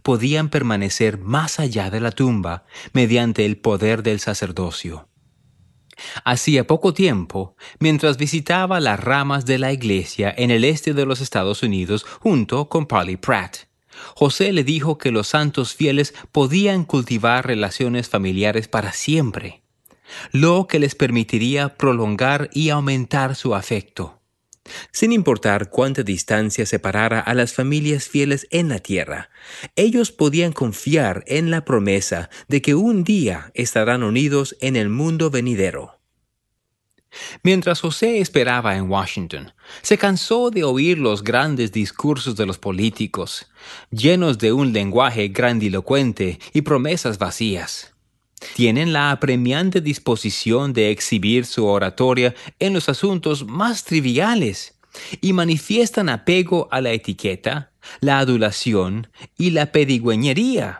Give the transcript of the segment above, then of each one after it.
podían permanecer más allá de la tumba mediante el poder del sacerdocio. Hacía poco tiempo, mientras visitaba las ramas de la iglesia en el este de los Estados Unidos junto con Parley Pratt, José le dijo que los santos fieles podían cultivar relaciones familiares para siempre, lo que les permitiría prolongar y aumentar su afecto. Sin importar cuánta distancia separara a las familias fieles en la tierra, ellos podían confiar en la promesa de que un día estarán unidos en el mundo venidero. Mientras José esperaba en Washington, se cansó de oír los grandes discursos de los políticos, llenos de un lenguaje grandilocuente y promesas vacías. Tienen la apremiante disposición de exhibir su oratoria en los asuntos más triviales y manifiestan apego a la etiqueta, la adulación y la pedigüeñería,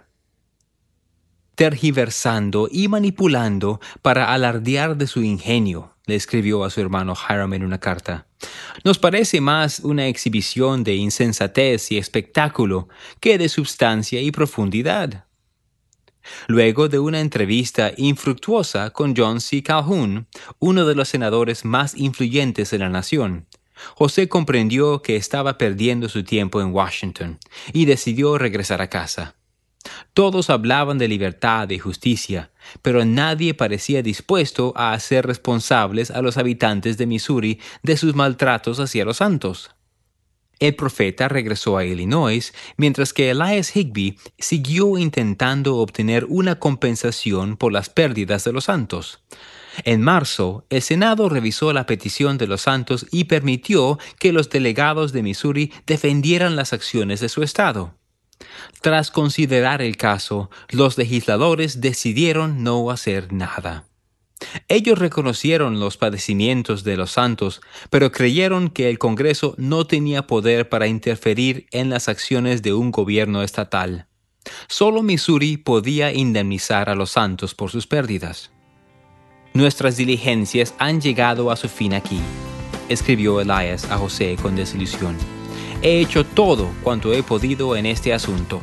tergiversando y manipulando para alardear de su ingenio, le escribió a su hermano Hiram en una carta. Nos parece más una exhibición de insensatez y espectáculo que de substancia y profundidad. Luego de una entrevista infructuosa con John C. Calhoun, uno de los senadores más influyentes de la nación, José comprendió que estaba perdiendo su tiempo en Washington y decidió regresar a casa. Todos hablaban de libertad y justicia, pero nadie parecía dispuesto a hacer responsables a los habitantes de Missouri de sus maltratos hacia los santos. El profeta regresó a Illinois, mientras que Elias Higbee siguió intentando obtener una compensación por las pérdidas de los santos. En marzo, el Senado revisó la petición de los santos y permitió que los delegados de Missouri defendieran las acciones de su estado. Tras considerar el caso, los legisladores decidieron no hacer nada. Ellos reconocieron los padecimientos de los santos, pero creyeron que el Congreso no tenía poder para interferir en las acciones de un gobierno estatal. Solo Missouri podía indemnizar a los santos por sus pérdidas. Nuestras diligencias han llegado a su fin aquí, escribió Elias a José con desilusión. He hecho todo cuanto he podido en este asunto.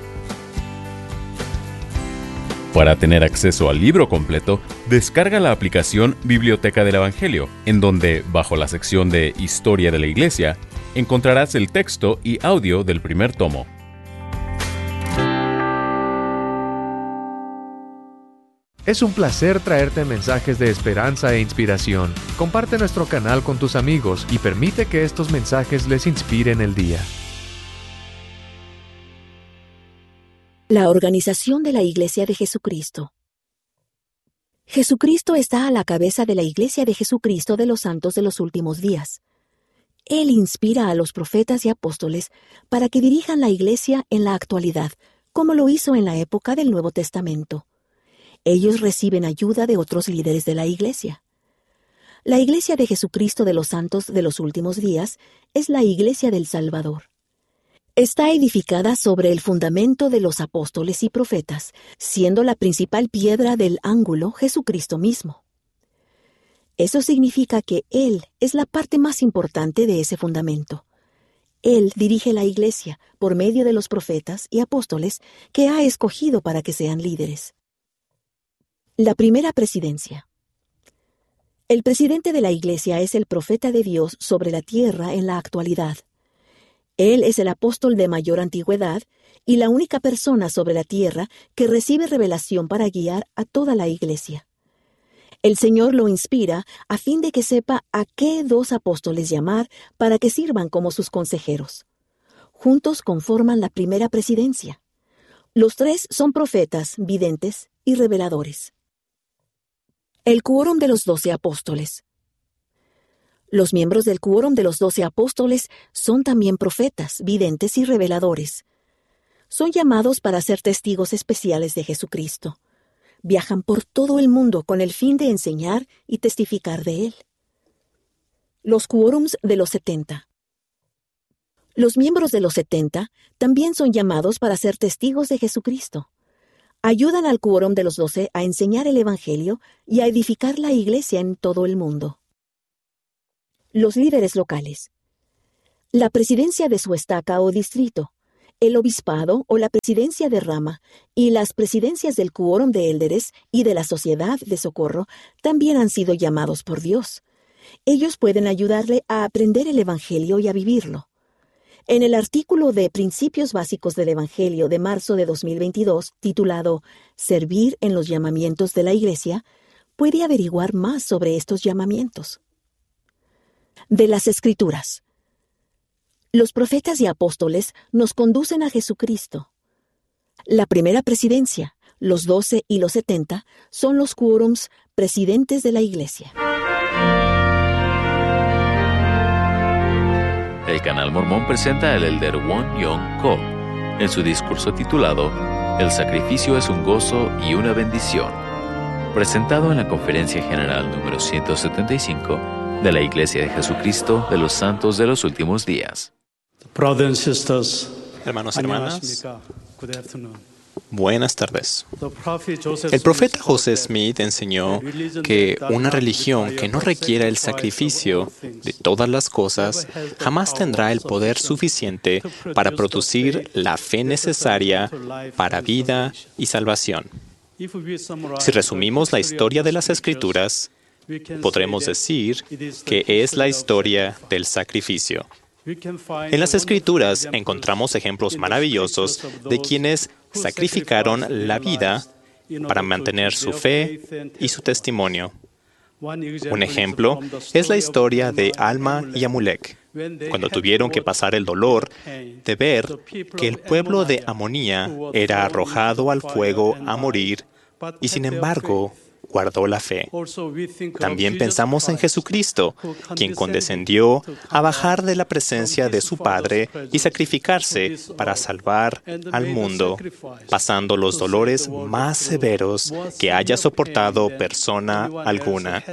Para tener acceso al libro completo, descarga la aplicación Biblioteca del Evangelio, en donde, bajo la sección de Historia de la Iglesia, encontrarás el texto y audio del primer tomo. Es un placer traerte mensajes de esperanza e inspiración. Comparte nuestro canal con tus amigos y permite que estos mensajes les inspiren el día. La organización de la Iglesia de Jesucristo. Jesucristo está a la cabeza de la Iglesia de Jesucristo de los Santos de los Últimos Días. Él inspira a los profetas y apóstoles para que dirijan la Iglesia en la actualidad, como lo hizo en la época del Nuevo Testamento. Ellos reciben ayuda de otros líderes de la Iglesia. La Iglesia de Jesucristo de los Santos de los Últimos Días es la Iglesia del Salvador. Está edificada sobre el fundamento de los apóstoles y profetas, siendo la principal piedra del ángulo Jesucristo mismo. Eso significa que Él es la parte más importante de ese fundamento. Él dirige la Iglesia por medio de los profetas y apóstoles que ha escogido para que sean líderes. La primera presidencia. El presidente de la Iglesia es el profeta de Dios sobre la tierra en la actualidad. Él es el apóstol de mayor antigüedad y la única persona sobre la tierra que recibe revelación para guiar a toda la Iglesia. El Señor lo inspira a fin de que sepa a qué dos apóstoles llamar para que sirvan como sus consejeros. Juntos conforman la primera presidencia. Los tres son profetas, videntes y reveladores. El quórum de los 12 apóstoles. Los miembros del quórum de los 12 apóstoles son también profetas, videntes y reveladores. Son llamados para ser testigos especiales de Jesucristo. Viajan por todo el mundo con el fin de enseñar y testificar de Él. Los quórums de los 70. Los miembros de los 70 también son llamados para ser testigos de Jesucristo. Ayudan al quórum de los 12 a enseñar el Evangelio y a edificar la Iglesia en todo el mundo. Los líderes locales. La presidencia de su estaca o distrito. El obispado o la presidencia de rama y las presidencias del quórum de élderes y de la sociedad de socorro también han sido llamados por Dios. Ellos pueden ayudarle a aprender el Evangelio y a vivirlo. En el artículo de Principios Básicos del Evangelio de marzo de 2022, titulado Servir en los llamamientos de la Iglesia, puede averiguar más sobre estos llamamientos. De las Escrituras. Los profetas y apóstoles nos conducen a Jesucristo. La primera presidencia, los 12 y los 70, son los quórums presidentes de la Iglesia. El Canal Mormón presenta al elder Won Young Ko en su discurso titulado El sacrificio es un gozo y una bendición, presentado en la Conferencia General número 175 de la Iglesia de Jesucristo de los Santos de los Últimos Días. Hermanos y hermanas, buenas tardes. El profeta José Smith enseñó que una religión que no requiera el sacrificio de todas las cosas jamás tendrá el poder suficiente para producir la fe necesaria para vida y salvación. Si resumimos la historia de las Escrituras, podremos decir que es la historia del sacrificio. En las Escrituras encontramos ejemplos maravillosos de quienes sacrificaron la vida para mantener su fe y su testimonio. Un ejemplo es la historia de Alma y Amulek, cuando tuvieron que pasar el dolor de ver que el pueblo de Amonía era arrojado al fuego a morir y sin embargo guardó la fe. También pensamos en Jesucristo, quien condescendió a bajar de la presencia de su Padre y sacrificarse para salvar al mundo, pasando los dolores más severos que haya soportado persona alguna.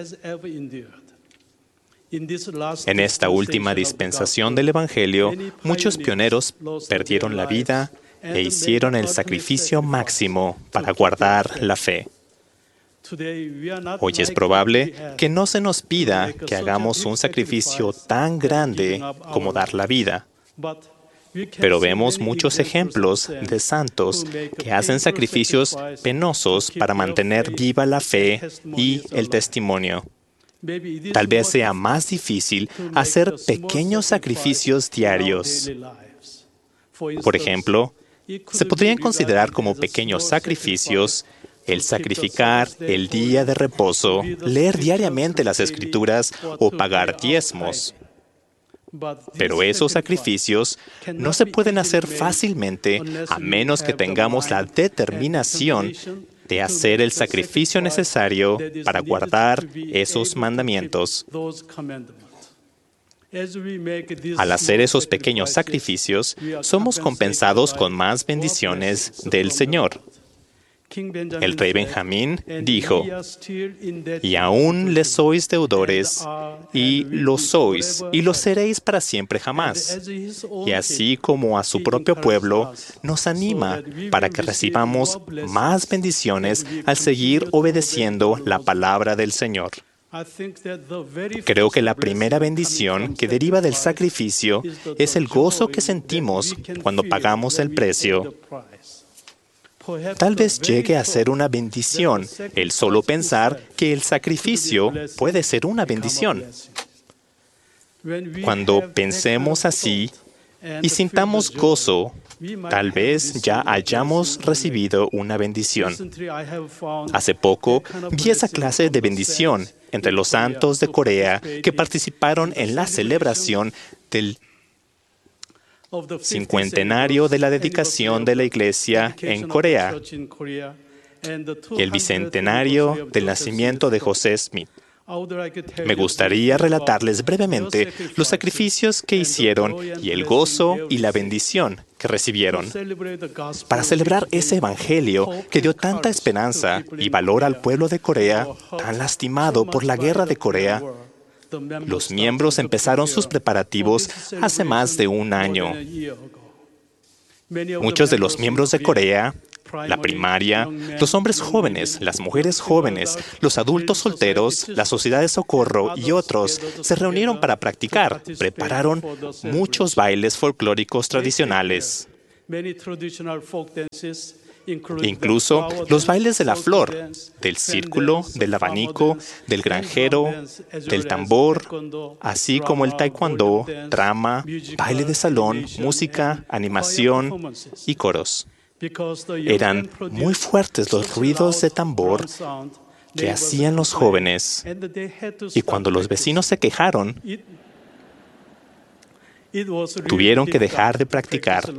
En esta última dispensación del Evangelio, muchos pioneros perdieron la vida e hicieron el sacrificio máximo para guardar la fe. Hoy es probable que no se nos pida que hagamos un sacrificio tan grande como dar la vida. Pero vemos muchos ejemplos de santos que hacen sacrificios penosos para mantener viva la fe y el testimonio. Tal vez sea más difícil hacer pequeños sacrificios diarios. Por ejemplo, se podrían considerar como pequeños sacrificios el sacrificar el día de reposo, leer diariamente las Escrituras o pagar diezmos. Pero esos sacrificios no se pueden hacer fácilmente a menos que tengamos la determinación de hacer el sacrificio necesario para guardar esos mandamientos. Al hacer esos pequeños sacrificios, somos compensados con más bendiciones del Señor. El rey Benjamín dijo, y aún les sois deudores, y lo sois, y lo seréis para siempre jamás. Y así como a su propio pueblo, nos anima para que recibamos más bendiciones al seguir obedeciendo la palabra del Señor. Creo que la primera bendición que deriva del sacrificio es el gozo que sentimos cuando pagamos el precio. Tal vez llegue a ser una bendición el solo pensar que el sacrificio puede ser una bendición. Cuando pensemos así y sintamos gozo, tal vez ya hayamos recibido una bendición. Hace poco vi esa clase de bendición entre los santos de Corea que participaron en la celebración del cincuentenario de la dedicación de la Iglesia en Corea y el bicentenario del nacimiento de José Smith. Me gustaría relatarles brevemente los sacrificios que hicieron y el gozo y la bendición que recibieron. Para celebrar ese evangelio que dio tanta esperanza y valor al pueblo de Corea, tan lastimado por la guerra de Corea, los miembros empezaron sus preparativos hace más de un año. Muchos de los miembros de Corea, la primaria, los hombres jóvenes, las mujeres jóvenes, los adultos solteros, la sociedad de socorro y otros se reunieron para practicar. Prepararon muchos bailes folclóricos tradicionales. Incluso los bailes de la flor, del círculo, del abanico, del granjero, del tambor, así como el taekwondo, drama, baile de salón, música, animación y coros. Eran muy fuertes los ruidos de tambor que hacían los jóvenes, y cuando los vecinos se quejaron, tuvieron que dejar de practicar,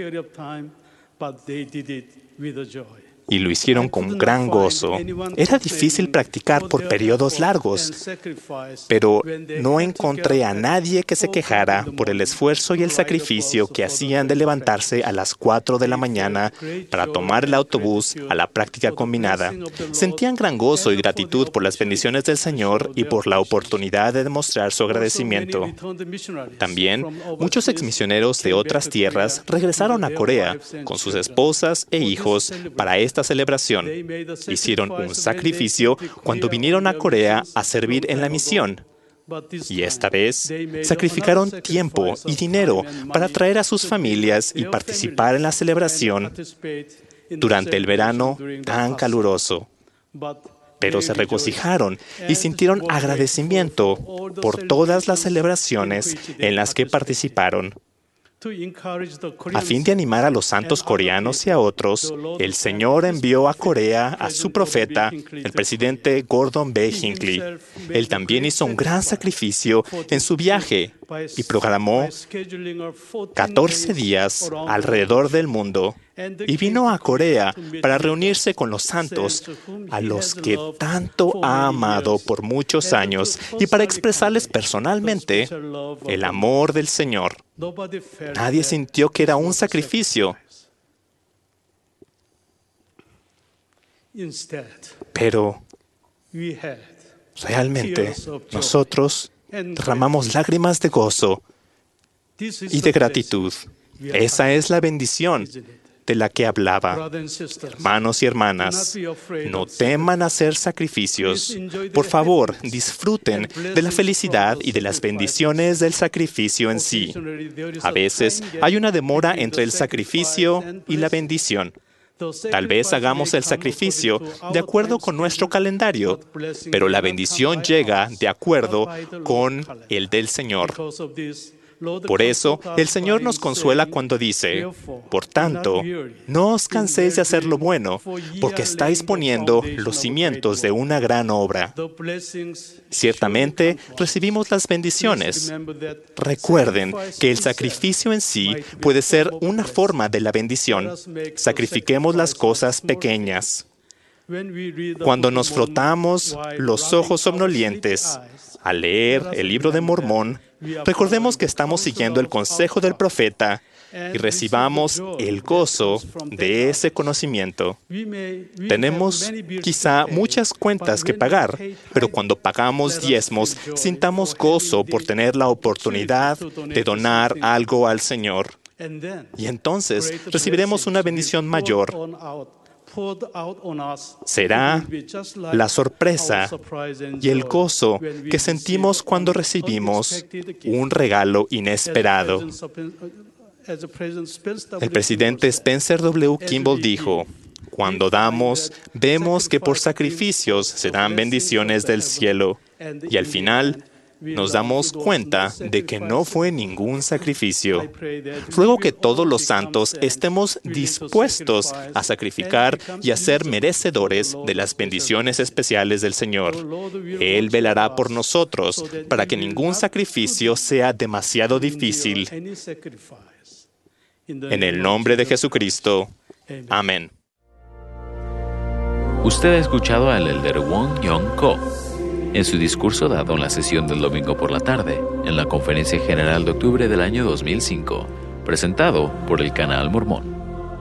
y lo hicieron con gran gozo. Era difícil practicar por periodos largos, pero no encontré a nadie que se quejara por el esfuerzo y el sacrificio que hacían de levantarse a las 4 de la mañana para tomar el autobús a la práctica combinada. Sentían gran gozo y gratitud por las bendiciones del Señor y por la oportunidad de demostrar su agradecimiento. También, muchos exmisioneros de otras tierras regresaron a Corea con sus esposas e hijos para esta celebración. Hicieron un sacrificio cuando vinieron a Corea a servir en la misión. Y esta vez sacrificaron tiempo y dinero para traer a sus familias y participar en la celebración durante el verano tan caluroso. Pero se regocijaron y sintieron agradecimiento por todas las celebraciones en las que participaron. A fin de animar a los santos coreanos y a otros, el Señor envió a Corea a su profeta, el presidente Gordon B. Hinckley. Él también hizo un gran sacrificio en su viaje y programó 14 días alrededor del mundo y vino a Corea para reunirse con los santos, a los que tanto ha amado por muchos años, y para expresarles personalmente el amor del Señor. Nadie sintió que era un sacrificio, pero realmente nosotros derramamos lágrimas de gozo y de gratitud. Esa es la bendición de la que hablaba. Hermanos y hermanas, no teman hacer sacrificios. Por favor, disfruten de la felicidad y de las bendiciones del sacrificio en sí. A veces hay una demora entre el sacrificio y la bendición. Tal vez hagamos el sacrificio de acuerdo con nuestro calendario, pero la bendición llega de acuerdo con el del Señor. Por eso, el Señor nos consuela cuando dice: por tanto, no os canséis de hacer lo bueno, porque estáis poniendo los cimientos de una gran obra. Ciertamente, recibimos las bendiciones. Recuerden que el sacrificio en sí puede ser una forma de la bendición. Sacrifiquemos las cosas pequeñas. Cuando nos frotamos los ojos somnolientes al leer el libro de Mormón, recordemos que estamos siguiendo el consejo del profeta y recibamos el gozo de ese conocimiento. Tenemos quizá muchas cuentas que pagar, pero cuando pagamos diezmos, sintamos gozo por tener la oportunidad de donar algo al Señor. Y entonces recibiremos una bendición mayor. Será la sorpresa y el gozo que sentimos cuando recibimos un regalo inesperado. El presidente Spencer W. Kimball dijo: cuando damos, vemos que por sacrificios se dan bendiciones del cielo, y al final nos damos cuenta de que no fue ningún sacrificio. Ruego que todos los santos estemos dispuestos a sacrificar y a ser merecedores de las bendiciones especiales del Señor. Él velará por nosotros para que ningún sacrificio sea demasiado difícil. En el nombre de Jesucristo. Amén. Usted ha escuchado al elder Won Young Ko en su discurso dado en la sesión del domingo por la tarde, en la Conferencia General de octubre del año 2005, presentado por el Canal Mormón.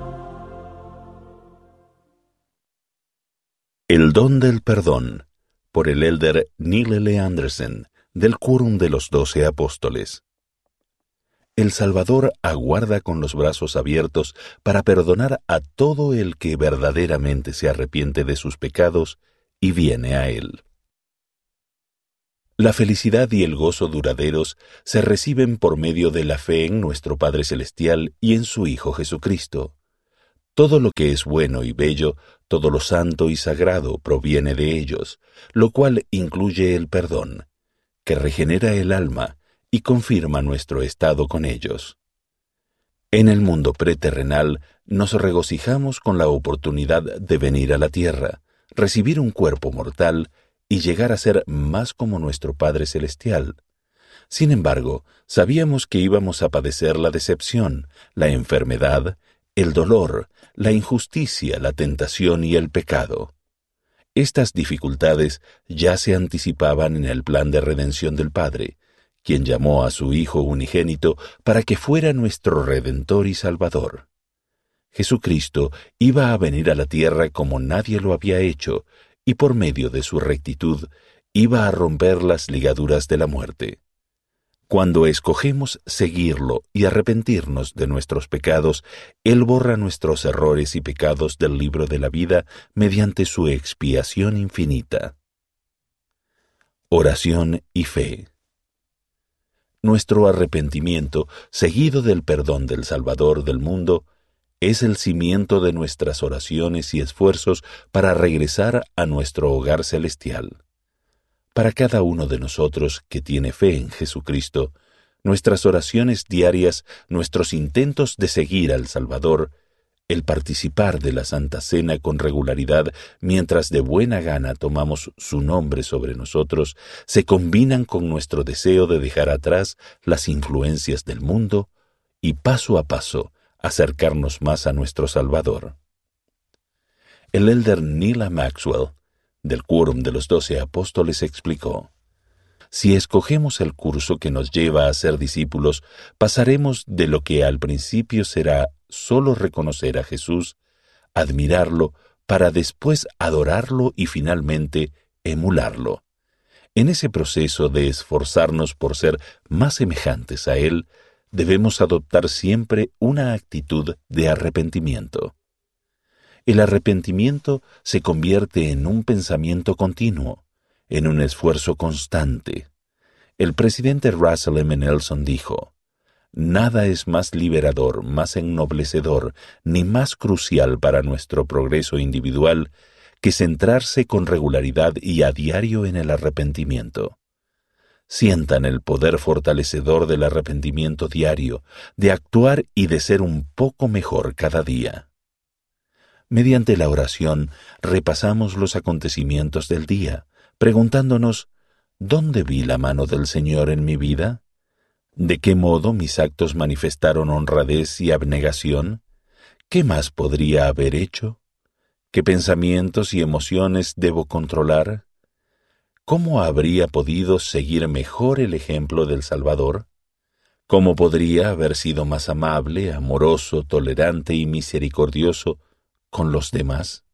El don del perdón, por el elder Neil L. Anderson, del Quórum de los 12 Apóstoles. El Salvador aguarda con los brazos abiertos para perdonar a todo el que verdaderamente se arrepiente de sus pecados y viene a Él. La felicidad y el gozo duraderos se reciben por medio de la fe en nuestro Padre Celestial y en su Hijo Jesucristo. Todo lo que es bueno y bello, todo lo santo y sagrado proviene de ellos, lo cual incluye el perdón, que regenera el alma y confirma nuestro estado con ellos. En el mundo preterrenal nos regocijamos con la oportunidad de venir a la tierra, recibir un cuerpo mortal y llegar a ser más como nuestro Padre Celestial. Sin embargo, sabíamos que íbamos a padecer la decepción, la enfermedad, el dolor, la injusticia, la tentación y el pecado. Estas dificultades ya se anticipaban en el plan de redención del Padre, quien llamó a su Hijo unigénito para que fuera nuestro Redentor y Salvador. Jesucristo iba a venir a la tierra como nadie lo había hecho, y por medio de su rectitud iba a romper las ligaduras de la muerte. Cuando escogemos seguirlo y arrepentirnos de nuestros pecados, Él borra nuestros errores y pecados del libro de la vida mediante su expiación infinita. Oración y fe. Nuestro arrepentimiento, seguido del perdón del Salvador del mundo, es el cimiento de nuestras oraciones y esfuerzos para regresar a nuestro hogar celestial. Para cada uno de nosotros que tiene fe en Jesucristo, nuestras oraciones diarias, nuestros intentos de seguir al Salvador, el participar de la Santa Cena con regularidad mientras de buena gana tomamos su nombre sobre nosotros, se combinan con nuestro deseo de dejar atrás las influencias del mundo y paso a paso acercarnos más a nuestro Salvador. El elder Neal A. Maxwell, del Quórum de los 12 Apóstoles, explicó: si escogemos el curso que nos lleva a ser discípulos, pasaremos de lo que al principio será solo reconocer a Jesús, admirarlo, para después adorarlo y finalmente emularlo. En ese proceso de esforzarnos por ser más semejantes a Él, debemos adoptar siempre una actitud de arrepentimiento. El arrepentimiento se convierte en un pensamiento continuo, en un esfuerzo constante. El presidente Russell M. Nelson dijo: nada es más liberador, más ennoblecedor, ni más crucial para nuestro progreso individual que centrarse con regularidad y a diario en el arrepentimiento. Sientan el poder fortalecedor del arrepentimiento diario, de actuar y de ser un poco mejor cada día. Mediante la oración, repasamos los acontecimientos del día, preguntándonos: ¿dónde vi la mano del Señor en mi vida? ¿De qué modo mis actos manifestaron honradez y abnegación? ¿Qué más podría haber hecho? ¿Qué pensamientos y emociones debo controlar? ¿Cómo habría podido seguir mejor el ejemplo del Salvador? ¿Cómo podría haber sido más amable, amoroso, tolerante y misericordioso con los demás?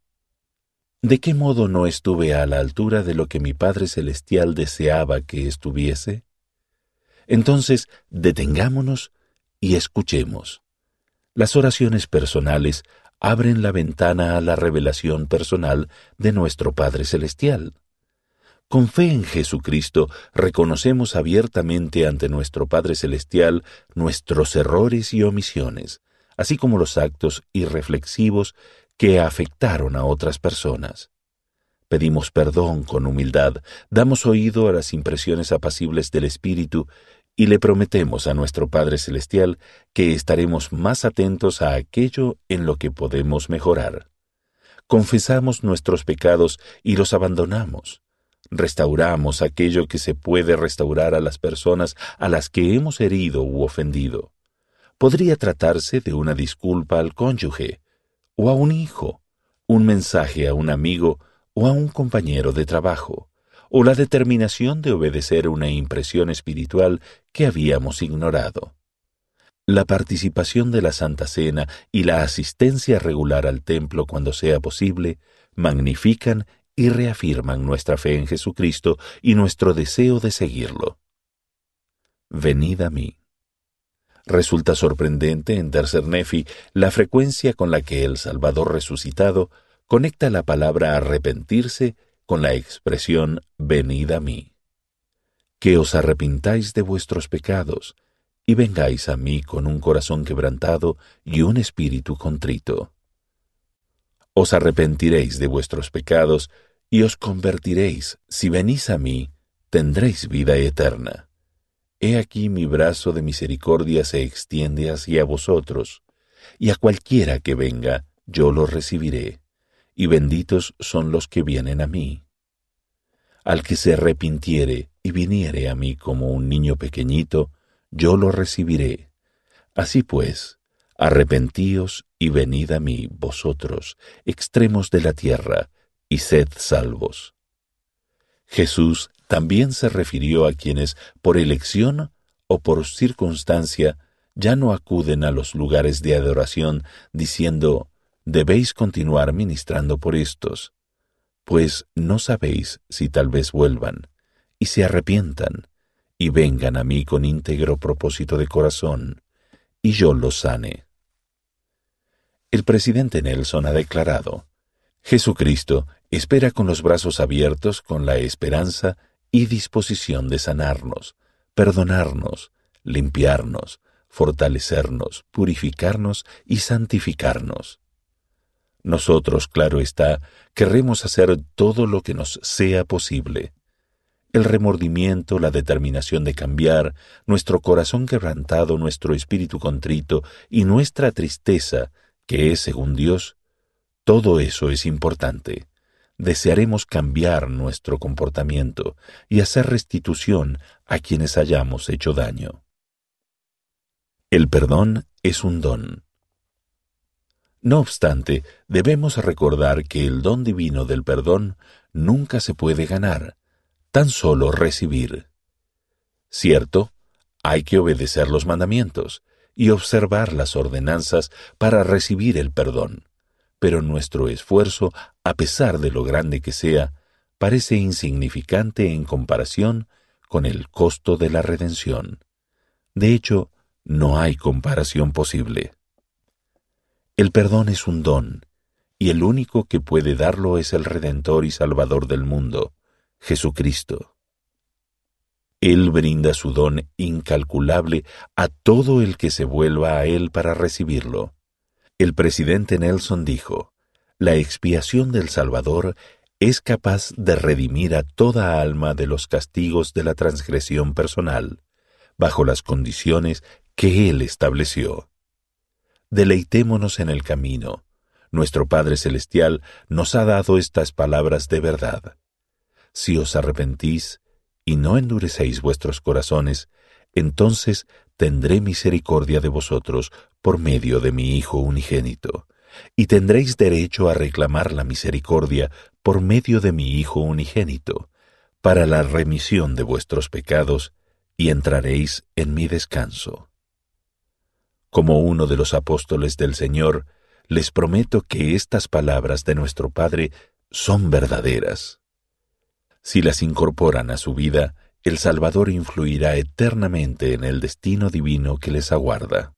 ¿De qué modo no estuve a la altura de lo que mi Padre Celestial deseaba que estuviese? Entonces, detengámonos y escuchemos. Las oraciones personales abren la ventana a la revelación personal de nuestro Padre Celestial. Con fe en Jesucristo, reconocemos abiertamente ante nuestro Padre Celestial nuestros errores y omisiones, así como los actos irreflexivos que afectaron a otras personas. Pedimos perdón con humildad, damos oído a las impresiones apacibles del Espíritu y le prometemos a nuestro Padre Celestial que estaremos más atentos a aquello en lo que podemos mejorar. Confesamos nuestros pecados y los abandonamos. Restauramos aquello que se puede restaurar a las personas a las que hemos herido u ofendido. Podría tratarse de una disculpa al cónyuge, o a un hijo, un mensaje a un amigo o a un compañero de trabajo, o la determinación de obedecer una impresión espiritual que habíamos ignorado. La participación de la Santa Cena y la asistencia regular al templo cuando sea posible magnifican y reafirman nuestra fe en Jesucristo y nuestro deseo de seguirlo. Venid a mí. Resulta sorprendente en Tercer Nefi la frecuencia con la que el Salvador resucitado conecta la palabra arrepentirse con la expresión venid a mí. que os arrepintáis de vuestros pecados y vengáis a mí con un corazón quebrantado y un espíritu contrito. Os arrepentiréis de vuestros pecados y os convertiréis. Si venís a mí, tendréis vida eterna. He aquí mi brazo de misericordia se extiende hacia vosotros, y a cualquiera que venga, yo lo recibiré, y benditos son los que vienen a mí. Al que se arrepintiere y viniere a mí como un niño pequeñito, yo lo recibiré. Así pues, arrepentíos y venid a mí, vosotros, extremos de la tierra, y sed salvos. Jesús también se refirió a quienes, por elección o por circunstancia, ya no acuden a los lugares de adoración, diciendo, debéis continuar ministrando por estos, pues no sabéis si tal vez vuelvan, y se arrepientan, y vengan a mí con íntegro propósito de corazón, y yo los sane. El presidente Nelson ha declarado, Jesucristo espera con los brazos abiertos con la esperanza y disposición de sanarnos, perdonarnos, limpiarnos, fortalecernos, purificarnos y santificarnos. Nosotros, claro está, querremos hacer todo lo que nos sea posible. El remordimiento, la determinación de cambiar, nuestro corazón quebrantado, nuestro espíritu contrito y nuestra tristeza, que es según Dios, todo eso es importante. Desearemos cambiar nuestro comportamiento y hacer restitución a quienes hayamos hecho daño. El perdón es un don. No obstante, debemos recordar que el don divino del perdón nunca se puede ganar, tan solo recibir. Cierto, hay que obedecer los mandamientos y observar las ordenanzas para recibir el perdón, pero nuestro esfuerzo, a pesar de lo grande que sea, parece insignificante en comparación con el costo de la redención. De hecho, no hay comparación posible. El perdón es un don, y el único que puede darlo es el Redentor y Salvador del mundo, Jesucristo. Él brinda su don incalculable a todo el que se vuelva a Él para recibirlo. El presidente Nelson dijo, la expiación del Salvador es capaz de redimir a toda alma de los castigos de la transgresión personal, bajo las condiciones que Él estableció. Deleitémonos en el camino. Nuestro Padre Celestial nos ha dado estas palabras de verdad. Si os arrepentís y no endurecéis vuestros corazones, entonces tendré misericordia de vosotros por medio de mi Hijo unigénito, y tendréis derecho a reclamar la misericordia por medio de mi Hijo unigénito, para la remisión de vuestros pecados, y entraréis en mi descanso. Como uno de los apóstoles del Señor, les prometo que estas palabras de nuestro Padre son verdaderas. Si las incorporan a su vida, el Salvador influirá eternamente en el destino divino que les aguarda.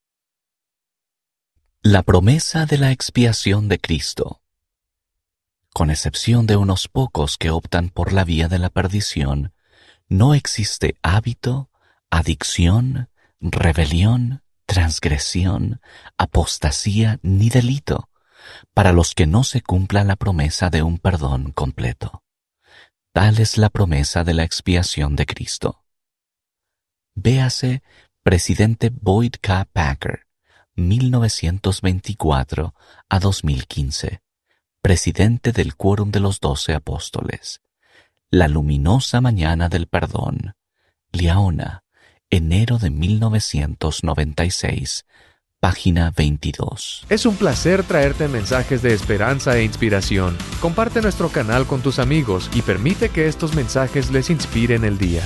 La promesa de la expiación de Cristo. Con excepción de unos pocos que optan por la vía de la perdición, no existe hábito, adicción, rebelión, transgresión, apostasía ni delito para los que no se cumpla la promesa de un perdón completo. Tal es la promesa de la expiación de Cristo. Véase Presidente Boyd K. Packer, 1924 a 2015, presidente del Quórum de los 12 Apóstoles. La luminosa mañana del perdón. Liaona, enero de 1996, página 22. Es un placer traerte mensajes de esperanza e inspiración. Comparte nuestro canal con tus amigos y permite que estos mensajes les inspiren el día.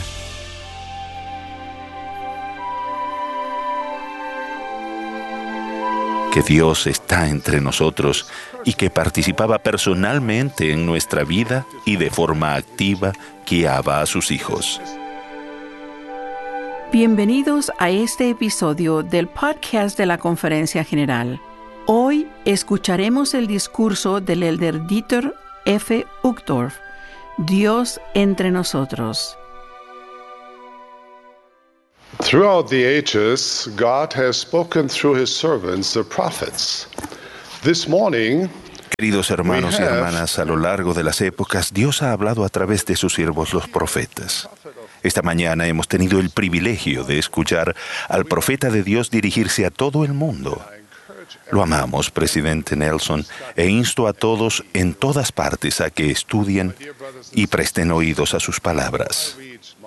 Que Dios está entre nosotros y que participaba personalmente en nuestra vida y de forma activa guiaba a sus hijos. Bienvenidos a este episodio del podcast de la Conferencia General. Hoy escucharemos el discurso del elder Dieter F. Uchtdorf, Dios entre nosotros. Throughout the ages, God has spoken through his servants, the prophets. This morning, Queridos hermanos y hermanas, a lo largo de las épocas, Dios ha hablado a través de sus siervos los profetas. Esta mañana hemos tenido el privilegio de escuchar al profeta de Dios dirigirse a todo el mundo. Lo amamos, presidente Nelson, e insto a todos en todas partes a que estudien y presten oídos a sus palabras.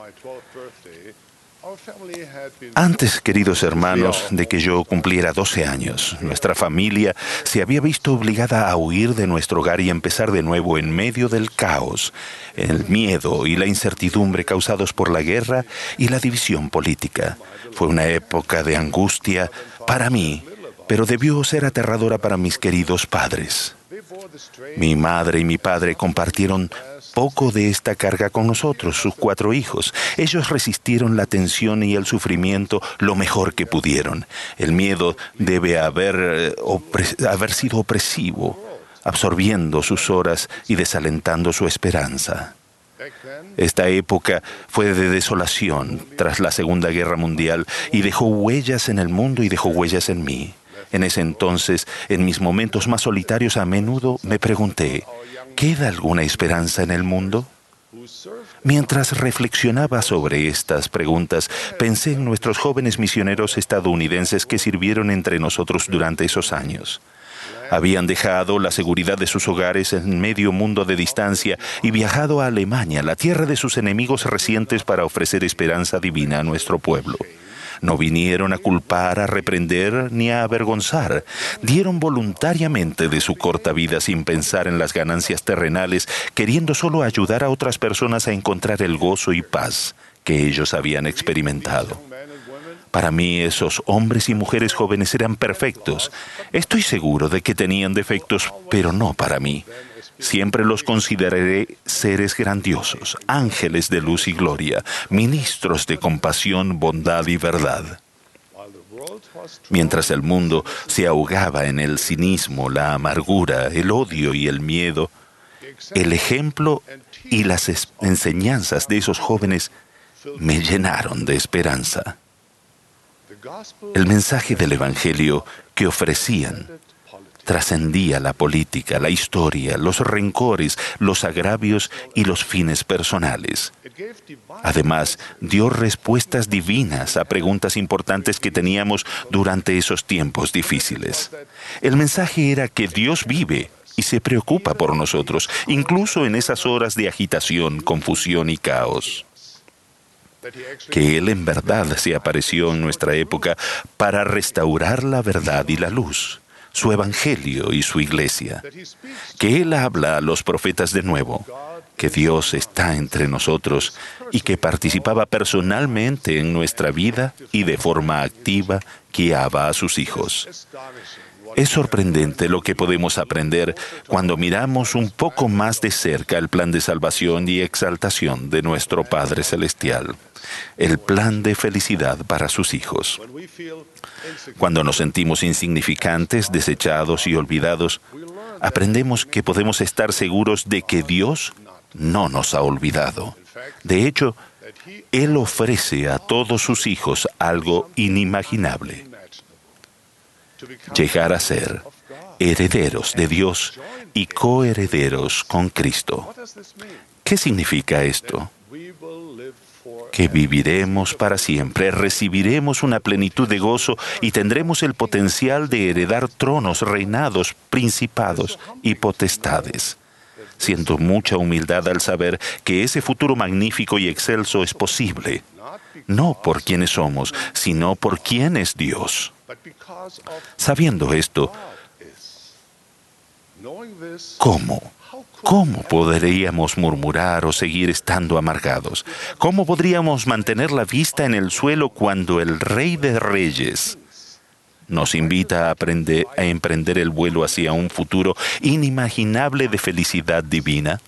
Antes, queridos hermanos, de que yo cumpliera 12 años, nuestra familia se había visto obligada a huir de nuestro hogar y empezar de nuevo en medio del caos, el miedo y la incertidumbre causados por la guerra y la división política. Fue una época de angustia para mí, pero debió ser aterradora para mis queridos padres. Mi madre y mi padre compartieron poco de esta carga con nosotros, sus 4 hijos. Ellos resistieron la tensión y el sufrimiento lo mejor que pudieron. El miedo debe haber sido opresivo, absorbiendo sus horas y desalentando su esperanza. Esta época fue de desolación tras la Segunda Guerra Mundial y dejó huellas en el mundo y dejó huellas en mí. En ese entonces, en mis momentos más solitarios, a menudo me pregunté, ¿queda alguna esperanza en el mundo? Mientras reflexionaba sobre estas preguntas, pensé en nuestros jóvenes misioneros estadounidenses que sirvieron entre nosotros durante esos años. Habían dejado la seguridad de sus hogares en medio mundo de distancia y viajado a Alemania, la tierra de sus enemigos recientes, para ofrecer esperanza divina a nuestro pueblo. No vinieron a culpar, a reprender ni a avergonzar. Dieron voluntariamente de su corta vida sin pensar en las ganancias terrenales, queriendo solo ayudar a otras personas a encontrar el gozo y paz que ellos habían experimentado. Para mí, esos hombres y mujeres jóvenes eran perfectos. Estoy seguro de que tenían defectos, pero no para mí. Siempre los consideraré seres grandiosos, ángeles de luz y gloria, ministros de compasión, bondad y verdad. Mientras el mundo se ahogaba en el cinismo, la amargura, el odio y el miedo, el ejemplo y las enseñanzas de esos jóvenes me llenaron de esperanza. El mensaje del Evangelio que ofrecían trascendía la política, la historia, los rencores, los agravios y los fines personales. Además, dio respuestas divinas a preguntas importantes que teníamos durante esos tiempos difíciles. El mensaje era que Dios vive y se preocupa por nosotros, incluso en esas horas de agitación, confusión y caos. Que Él en verdad se apareció en nuestra época para restaurar la verdad y la luz, su Evangelio y su Iglesia. Que Él habla a los profetas de nuevo, que Dios está entre nosotros y que participaba personalmente en nuestra vida y de forma activa guiaba a sus hijos. Es sorprendente lo que podemos aprender cuando miramos un poco más de cerca el plan de salvación y exaltación de nuestro Padre Celestial, el plan de felicidad para sus hijos. Cuando nos sentimos insignificantes, desechados y olvidados, aprendemos que podemos estar seguros de que Dios no nos ha olvidado. De hecho, Él ofrece a todos sus hijos algo inimaginable: llegar a ser herederos de Dios y coherederos con Cristo. ¿Qué significa esto? Que viviremos para siempre, recibiremos una plenitud de gozo y tendremos el potencial de heredar tronos, reinados, principados y potestades. Siento mucha humildad al saber que ese futuro magnífico y excelso es posible, no por quienes somos, sino por quién es Dios. Sabiendo esto, ¿Cómo podríamos murmurar o seguir estando amargados? ¿Cómo podríamos mantener la vista en el suelo cuando el Rey de Reyes nos invita a emprender el vuelo hacia un futuro inimaginable de felicidad divina?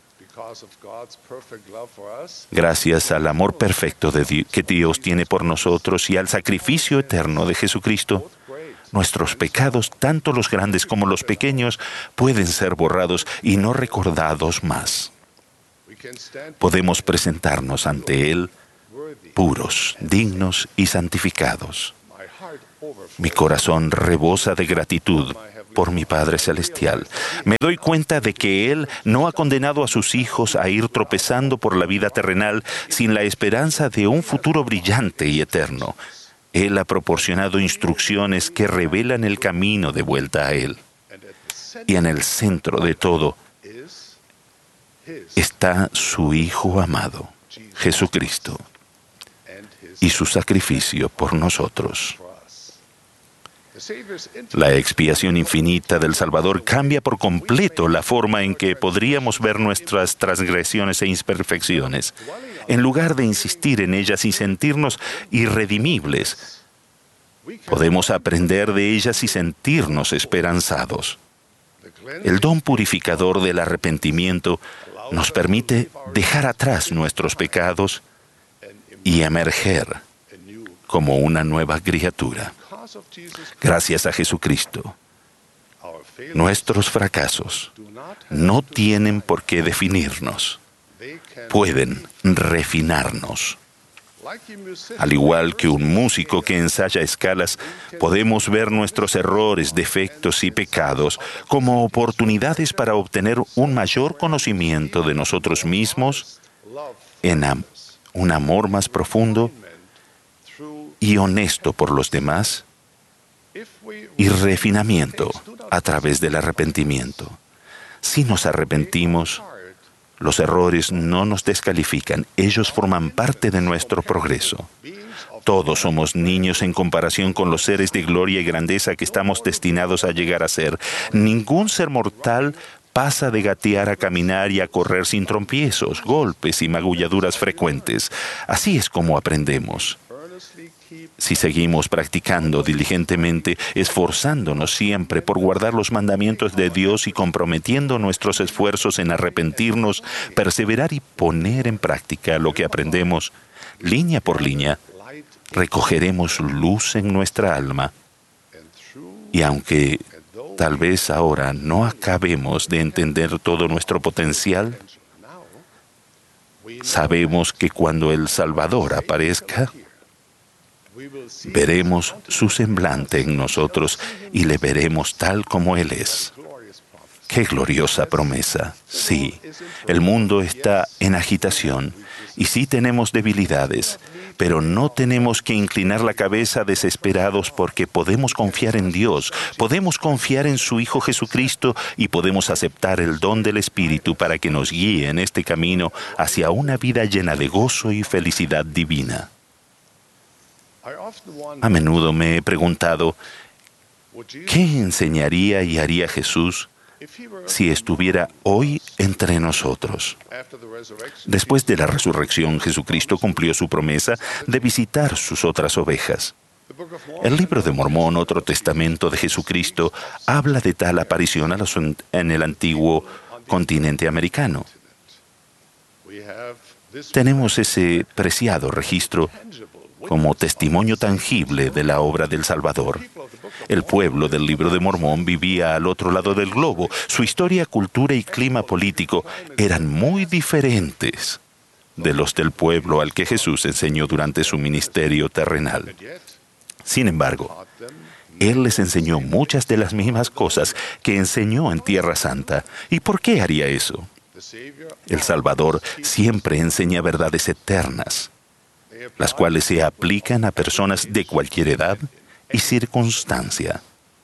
Gracias al amor perfecto que Dios tiene por nosotros y al sacrificio eterno de Jesucristo, nuestros pecados, tanto los grandes como los pequeños, pueden ser borrados y no recordados más. Podemos presentarnos ante Él puros, dignos y santificados. Mi corazón rebosa de gratitud por mi Padre Celestial. Me doy cuenta de que Él no ha condenado a sus hijos a ir tropezando por la vida terrenal sin la esperanza de un futuro brillante y eterno. Él ha proporcionado instrucciones que revelan el camino de vuelta a Él. Y en el centro de todo está su Hijo amado, Jesucristo, y su sacrificio por nosotros. La expiación infinita del Salvador cambia por completo la forma en que podríamos ver nuestras transgresiones e imperfecciones. En lugar de insistir en ellas y sentirnos irredimibles, podemos aprender de ellas y sentirnos esperanzados. El don purificador del arrepentimiento nos permite dejar atrás nuestros pecados y emerger como una nueva criatura. Gracias a Jesucristo, nuestros fracasos no tienen por qué definirnos, pueden refinarnos. Al igual que un músico que ensaya escalas, podemos ver nuestros errores, defectos y pecados como oportunidades para obtener un mayor conocimiento de nosotros mismos, en un amor más profundo y honesto por los demás, y refinamiento a través del arrepentimiento. Si nos arrepentimos, los errores no nos descalifican, ellos forman parte de nuestro progreso. Todos somos niños en comparación con los seres de gloria y grandeza que estamos destinados a llegar a ser. Ningún ser mortal pasa de gatear a caminar y a correr sin tropiezos, golpes y magulladuras frecuentes. Así es como aprendemos. Si seguimos practicando diligentemente, esforzándonos siempre por guardar los mandamientos de Dios y comprometiendo nuestros esfuerzos en arrepentirnos, perseverar y poner en práctica lo que aprendemos, línea por línea, recogeremos luz en nuestra alma. Y aunque tal vez ahora no acabemos de entender todo nuestro potencial, sabemos que cuando el Salvador aparezca, veremos su semblante en nosotros y le veremos tal como Él es. ¡Qué gloriosa promesa! Sí, el mundo está en agitación y sí tenemos debilidades, pero no tenemos que inclinar la cabeza desesperados porque podemos confiar en Dios, podemos confiar en su Hijo Jesucristo y podemos aceptar el don del Espíritu para que nos guíe en este camino hacia una vida llena de gozo y felicidad divina. A menudo me he preguntado, ¿qué enseñaría y haría Jesús si estuviera hoy entre nosotros? Después de la resurrección, Jesucristo cumplió su promesa de visitar sus otras ovejas. El libro de Mormón, otro testamento de Jesucristo, habla de tal aparición en el antiguo continente americano. Tenemos ese preciado registro como testimonio tangible de la obra del Salvador. El pueblo del libro de Mormón vivía al otro lado del globo. Su historia, cultura y clima político eran muy diferentes de los del pueblo al que Jesús enseñó durante su ministerio terrenal. Sin embargo, Él les enseñó muchas de las mismas cosas que enseñó en Tierra Santa. ¿Y por qué haría eso? El Salvador siempre enseña verdades eternas, las cuales se aplican a personas de cualquier edad y circunstancia.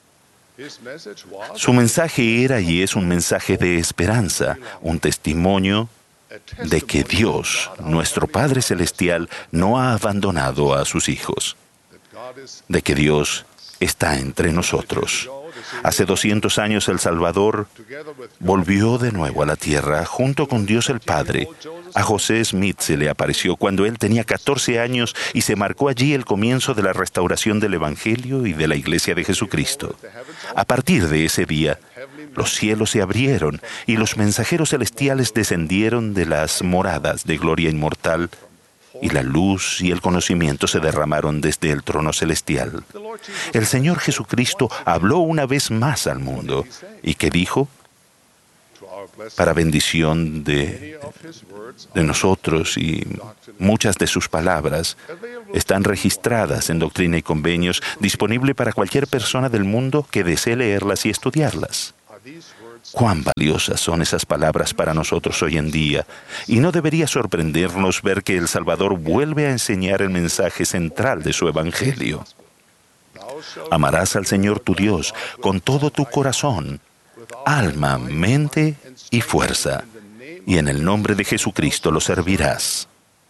Su mensaje era y es un mensaje de esperanza, un testimonio de que Dios, nuestro Padre Celestial, no ha abandonado a sus hijos, de que Dios está entre nosotros. Hace 200 años el Salvador volvió de nuevo a la tierra junto con Dios el Padre. A José Smith se le apareció cuando él tenía 14 años y se marcó allí el comienzo de la restauración del Evangelio y de la Iglesia de Jesucristo. A partir de ese día, los cielos se abrieron y los mensajeros celestiales descendieron de las moradas de gloria inmortal y la luz y el conocimiento se derramaron desde el trono celestial. El Señor Jesucristo habló una vez más al mundo. ¿Y qué dijo? para bendición de nosotros, y muchas de sus palabras están registradas en Doctrina y Convenios, disponible para cualquier persona del mundo que desee leerlas y estudiarlas. Cuán valiosas son esas palabras para nosotros hoy en día, y no debería sorprendernos ver que el Salvador vuelve a enseñar el mensaje central de su Evangelio. Amarás al Señor tu Dios con todo tu corazón, alma, mente y fuerza, y en el nombre de Jesucristo lo servirás.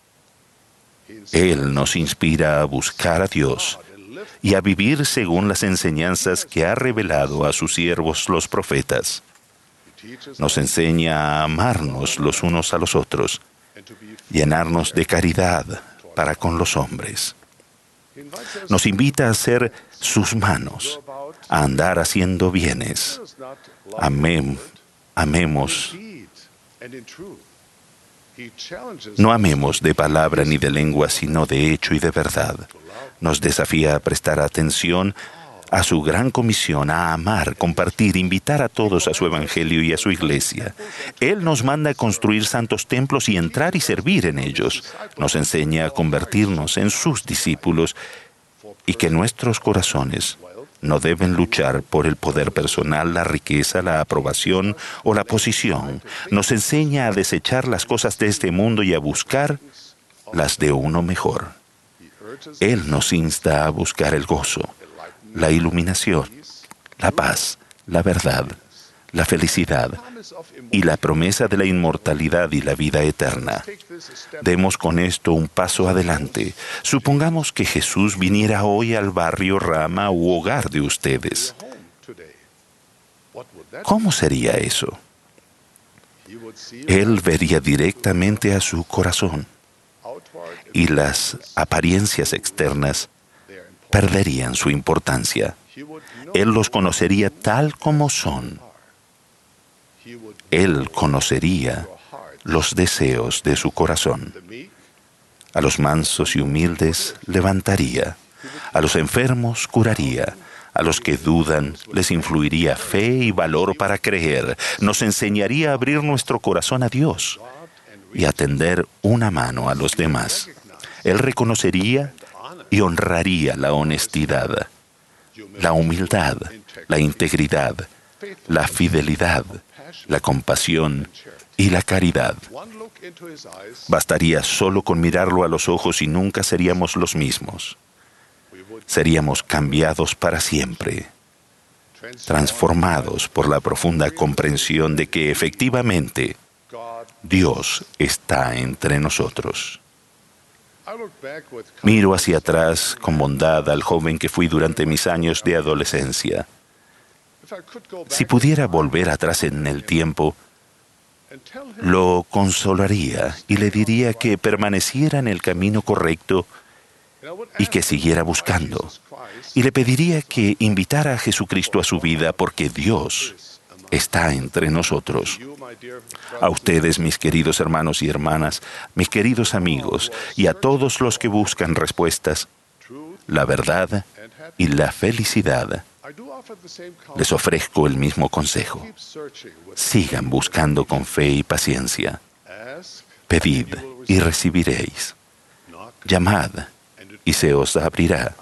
Él nos inspira a buscar a Dios y a vivir según las enseñanzas que ha revelado a sus siervos los profetas. Nos enseña a amarnos los unos a los otros, llenarnos de caridad para con los hombres. Nos invita a ser sus manos, a andar haciendo bienes. Amemos. No amemos de palabra ni de lengua, sino de hecho y de verdad. Nos desafía a prestar atención a su gran comisión, a amar, compartir, invitar a todos a su Evangelio y a su Iglesia. Él nos manda a construir santos templos y entrar y servir en ellos. Nos enseña a convertirnos en sus discípulos y que nuestros corazones no deben luchar por el poder personal, la riqueza, la aprobación o la posición. Nos enseña a desechar las cosas de este mundo y a buscar las de uno mejor. Él nos insta a buscar el gozo, la iluminación, la paz, la verdad, la felicidad y la promesa de la inmortalidad y la vida eterna. Demos con esto un paso adelante. Supongamos que Jesús viniera hoy al barrio Rama u hogar de ustedes. ¿Cómo sería eso? Él vería directamente a su corazón, y las apariencias externas perderían su importancia. Él los conocería tal como son. Él conocería los deseos de su corazón. A los mansos y humildes levantaría, a los enfermos curaría, a los que dudan les influiría fe y valor para creer. Nos enseñaría a abrir nuestro corazón a Dios y a tender una mano a los demás. Él reconocería y honraría la honestidad, la humildad, la integridad, la fidelidad, la compasión y la caridad. Bastaría solo con mirarlo a los ojos y nunca seríamos los mismos. Seríamos cambiados para siempre, transformados por la profunda comprensión de que efectivamente Dios está entre nosotros. Miro hacia atrás con bondad al joven que fui durante mis años de adolescencia. Si pudiera volver atrás en el tiempo, lo consolaría y le diría que permaneciera en el camino correcto y que siguiera buscando. Y le pediría que invitara a Jesucristo a su vida, porque Dios está entre nosotros. A ustedes, mis queridos hermanos y hermanas, mis queridos amigos, y a todos los que buscan respuestas, la verdad y la felicidad, les ofrezco el mismo consejo. Sigan buscando con fe y paciencia. Pedid y recibiréis. Llamad y se os abrirá.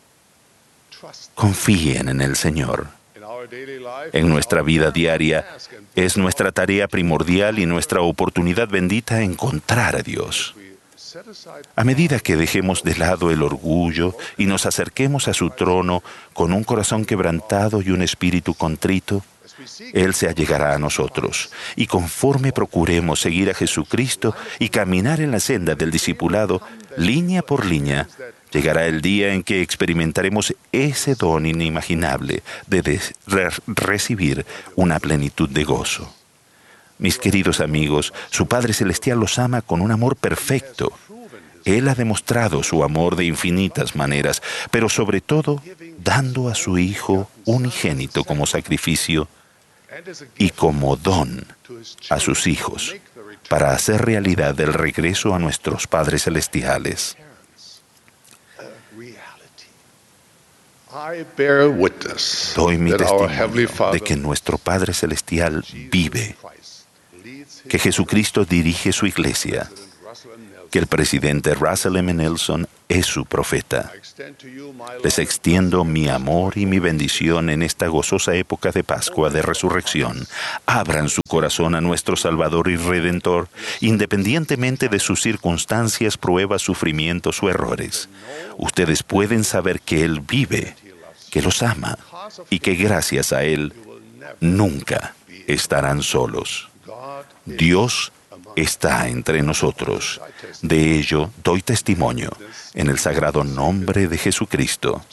Confíen en el Señor. En nuestra vida diaria es nuestra tarea primordial y nuestra oportunidad bendita encontrar a Dios. A medida que dejemos de lado el orgullo y nos acerquemos a su trono con un corazón quebrantado y un espíritu contrito, Él se allegará a nosotros. Y conforme procuremos seguir a Jesucristo y caminar en la senda del discipulado, línea por línea, llegará el día en que experimentaremos ese don inimaginable de recibir una plenitud de gozo. Mis queridos amigos, su Padre Celestial los ama con un amor perfecto. Él ha demostrado su amor de infinitas maneras, pero sobre todo dando a su Hijo unigénito como sacrificio y como don a sus hijos, para hacer realidad el regreso a nuestros padres celestiales. Doy mi testimonio de que nuestro Padre Celestial vive, que Jesucristo dirige su iglesia, que el presidente Russell M. Nelson es su profeta. Les extiendo mi amor y mi bendición en esta gozosa época de Pascua de Resurrección. Abran su corazón a nuestro Salvador y Redentor, independientemente de sus circunstancias, pruebas, sufrimientos o errores. Ustedes pueden saber que Él vive, que los ama y que gracias a Él nunca estarán solos. Dios está entre nosotros. De ello doy testimonio en el sagrado nombre de Jesucristo.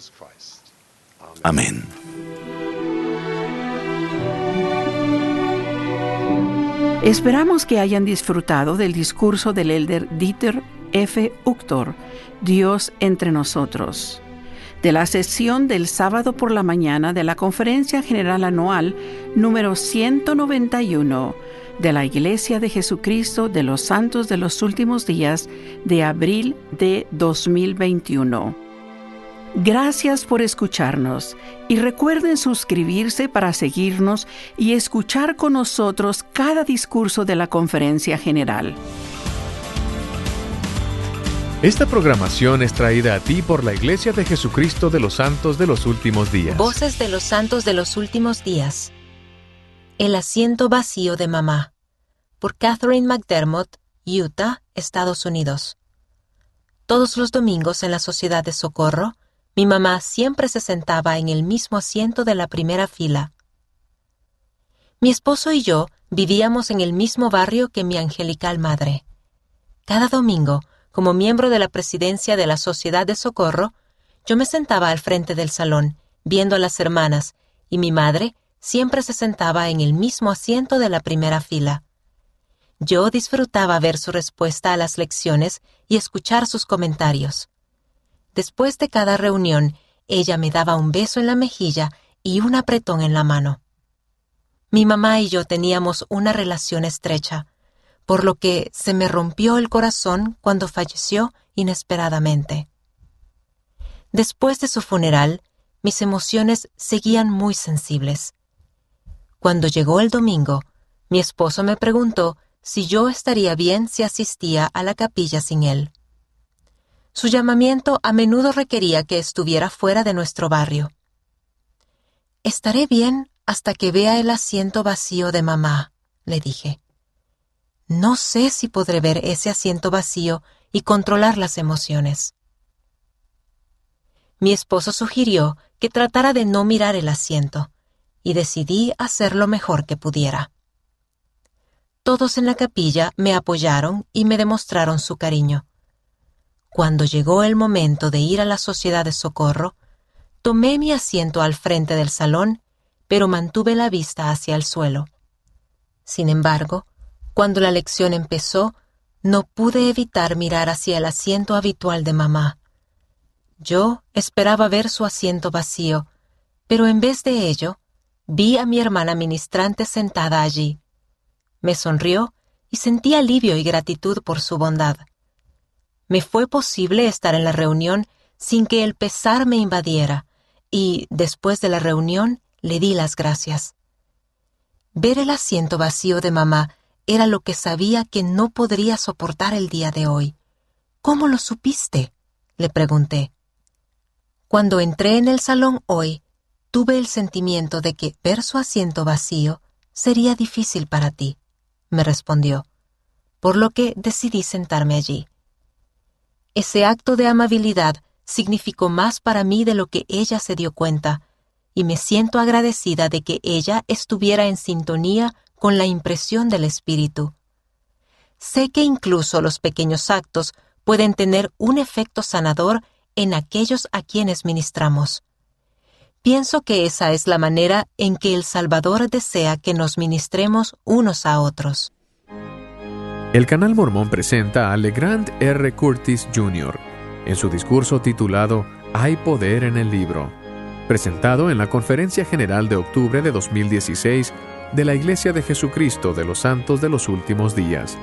Amén. Esperamos que hayan disfrutado del discurso del elder Dieter F. Uchtdorf, Dios entre nosotros, de la sesión del sábado por la mañana de la Conferencia General Anual número 191 de la Iglesia de Jesucristo de los Santos de los Últimos Días de abril de 2021. Gracias por escucharnos y recuerden suscribirse para seguirnos y escuchar con nosotros cada discurso de la Conferencia General. Esta programación es traída a ti por la Iglesia de Jesucristo de los Santos de los Últimos Días. Voces de los Santos de los Últimos Días. El asiento vacío de mamá. Por Catherine McDermott, Utah, Estados Unidos. Todos los domingos en la Sociedad de Socorro, mi mamá siempre se sentaba en el mismo asiento de la primera fila. Mi esposo y yo vivíamos en el mismo barrio que mi angelical madre. Cada domingo, como miembro de la presidencia de la Sociedad de Socorro, yo me sentaba al frente del salón, viendo a las hermanas, y mi madre siempre se sentaba en el mismo asiento de la primera fila. Yo disfrutaba ver su respuesta a las lecciones y escuchar sus comentarios. Después de cada reunión, ella me daba un beso en la mejilla y un apretón en la mano. Mi mamá y yo teníamos una relación estrecha, por lo que se me rompió el corazón cuando falleció inesperadamente. Después de su funeral, mis emociones seguían muy sensibles. Cuando llegó el domingo, mi esposo me preguntó si yo estaría bien si asistía a la capilla sin él. Su llamamiento a menudo requería que estuviera fuera de nuestro barrio. «Estaré bien hasta que vea el asiento vacío de mamá», le dije. «No sé si podré ver ese asiento vacío y controlar las emociones». Mi esposo sugirió que tratara de no mirar el asiento, y decidí hacer lo mejor que pudiera. Todos en la capilla me apoyaron y me demostraron su cariño. Cuando llegó el momento de ir a la Sociedad de Socorro, tomé mi asiento al frente del salón, pero mantuve la vista hacia el suelo. Sin embargo, cuando la lección empezó, no pude evitar mirar hacia el asiento habitual de mamá. Yo esperaba ver su asiento vacío, pero en vez de ello, vi a mi hermana ministrante sentada allí. Me sonrió y sentí alivio y gratitud por su bondad. Me fue posible estar en la reunión sin que el pesar me invadiera, y después de la reunión le di las gracias. Ver el asiento vacío de mamá era lo que sabía que no podría soportar el día de hoy. «¿Cómo lo supiste?», le pregunté. «Cuando entré en el salón hoy, tuve el sentimiento de que ver su asiento vacío sería difícil para ti», me respondió, por lo que decidí sentarme allí. Ese acto de amabilidad significó más para mí de lo que ella se dio cuenta, y me siento agradecida de que ella estuviera en sintonía con la impresión del Espíritu. Sé que incluso los pequeños actos pueden tener un efecto sanador en aquellos a quienes ministramos. Pienso que esa es la manera en que el Salvador desea que nos ministremos unos a otros. El Canal Mormón presenta a LeGrand R. Curtis Jr. en su discurso titulado «Hay poder en el libro», presentado en la Conferencia General de octubre de 2016 de la Iglesia de Jesucristo de los Santos de los Últimos Días.